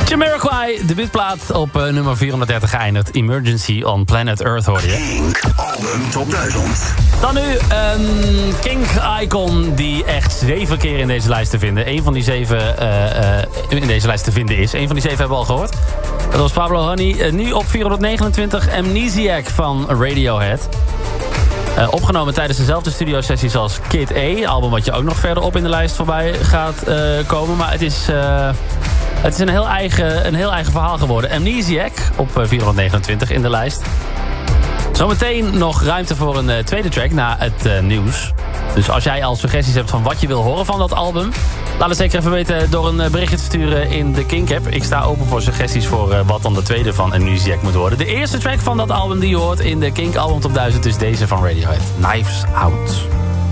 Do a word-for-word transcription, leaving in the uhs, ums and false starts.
Jamiroquai, de debuutplaat op uh, nummer vierhonderddertig geëindigd. Emergency on Planet Earth hoorde je. Kink Album Top duizend. Dan nu een Kink-icon die echt zeven keer in deze lijst te vinden. Eén van die zeven uh, uh, in deze lijst te vinden is. Eén van die zeven hebben we al gehoord. Dat was Pablo Honey. Uh, nu op vierhonderdnegenentwintig Amnesiac van Radiohead. Uh, opgenomen tijdens dezelfde studiosessies als Kid A. Album wat je ook nog verderop in de lijst voorbij gaat uh, komen. Maar het is... Uh, Het is een heel, eigen, een heel eigen verhaal geworden. Amnesiac op vierhonderdnegenentwintig in de lijst. Zometeen nog ruimte voor een uh, tweede track na het uh, nieuws. Dus als jij al suggesties hebt van wat je wil horen van dat album... laat het zeker even weten door een berichtje te sturen in de Kink-app. Ik sta open voor suggesties voor uh, wat dan de tweede van Amnesiac moet worden. De eerste track van dat album die je hoort in de Kink Album Top duizend is deze van Radiohead. Knives Out.